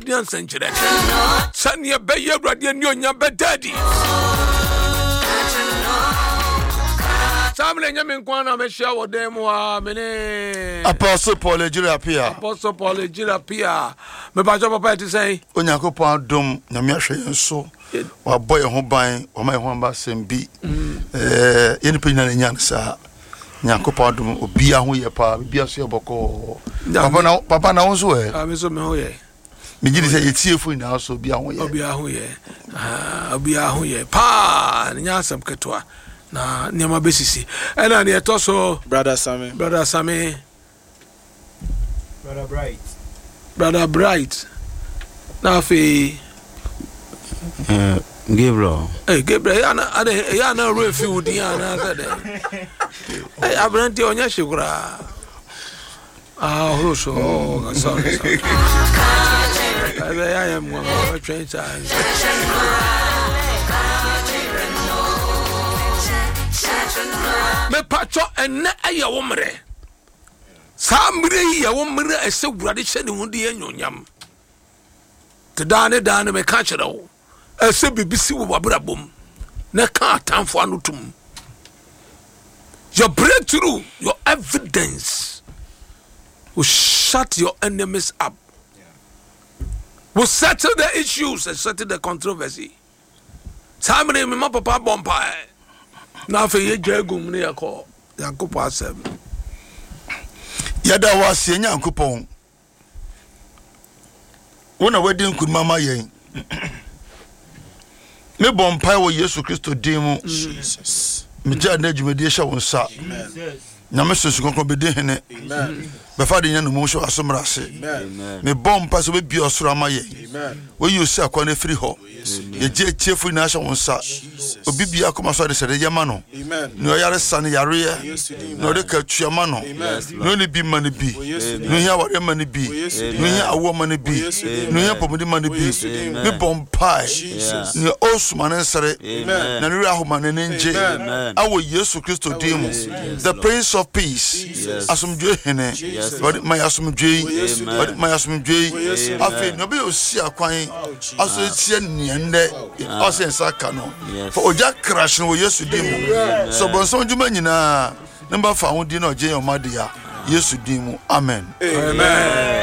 Dian Century. Sanya Bayer Radian Yonya Bedadi. Samle Yamin Kwana Mesha or Demoa Mene Apostle Paul Ejirapia. Apostle Paul Ejirapia. Me ba papa to say Onyankopon dom nyame ahwe so wa boy ho ban o mai ho ba sem bi yeni pina na nyan sa Nyankopon dom obi aho ye pa bia so ye boko papa na wonso me so me ho ye me gidi say etiefu na so obi aho ye obi aho ye pa nya sam ketwa na nyama besisi ena ne eto so brother Sammy brother Bright na fe Gabriel ya na refi udi ya na said abranti onya shikura horoso sorry I am one more train time me pacho enne aye womre samre ye womre esegurade hye ne hudi anyonyam te dane me ka kire wo ese bibisi wo wabrabom na ka atamfo anotum your breakthrough your evidence will shut your enemies up, will settle the issues and settle the controversy. Samre me papa bompa na fe ye jagum ne yakọ Yankopon asem yada wase Nyankopon wona wadi nkunmama yen me bompa wo Yesu Kristo din Jesus me ja na dwumadi hye wonsa na me soso konkon be de hene be fa de nya no mo hye asomrase me bompa so be bi osoro amaye wo yusi akwa na free ho ye je chefu na hye wonsa obi bia koma so de sede yema no no yare sane yare no de ka tuama no no ni bi mane bi no hia ware mane bi no hia awo mane bi no hia pomodi mane bi me bompa ni osuma na sere na ni ahoma na nje awo Yesu Kristo dimu the Prince of Peace asumdwe hene my asumdwe my asumdwe afi no be osi akwan aso tie niende osensa kano for oja crash no Yesu dimu so bonso djuma nyina number fa ho di no je yomadia Yesu dimu amen.